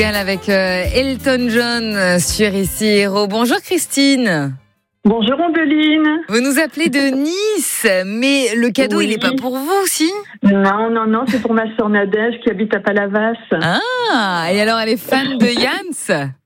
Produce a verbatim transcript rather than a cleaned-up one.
Avec euh, Elton John sur Ici Héros. Bonjour Christine. Bonjour Ambeline. Vous nous appelez de Nice, mais le cadeau Oui. il n'est pas pour vous aussi? Non, non, non, c'est pour ma sœur Nadège qui habite à Palavas. Ah, et alors elle est fan de Jans?